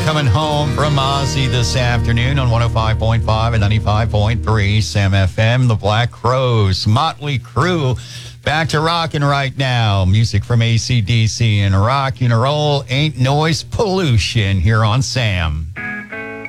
Coming home from Ozzy this afternoon on 105.5 and 95.3 Sam FM. The Black Crowes, Motley Crue. Back to rocking right now. Music from AC/DC and rock and roll ain't noise pollution here on Sam.